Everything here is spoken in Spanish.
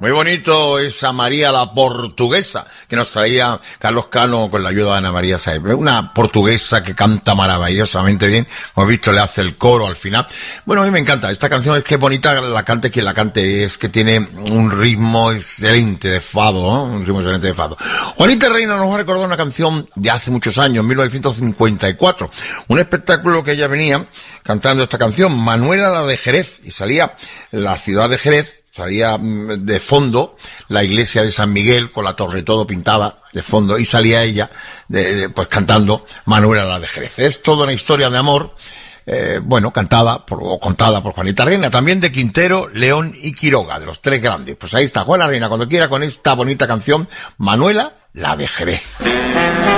Muy bonito esa María la Portuguesa que nos traía Carlos Cano con la ayuda de Ana María Saez. Una portuguesa que canta maravillosamente bien. Hemos visto, le hace el coro al final. Bueno, a mí me encanta. Esta canción es que es bonita, la cante quien la cante. Es que tiene un ritmo excelente de fado, ¿no? Un ritmo excelente de fado. Juanita Reina nos va a recordar una canción de hace muchos años, 1954. Un espectáculo que ella venía cantando esta canción, Manuela la de Jerez, y salía la ciudad de Jerez, salía de fondo la iglesia de San Miguel con la torre todo pintada de fondo, y salía ella pues cantando Manuela la de Jerez. Es toda una historia de amor, contada por Juanita Reina, también de Quintero, León y Quiroga, de los tres grandes. Pues ahí está Juana Reina, cuando quiera, con esta bonita canción, Manuela la de Jerez.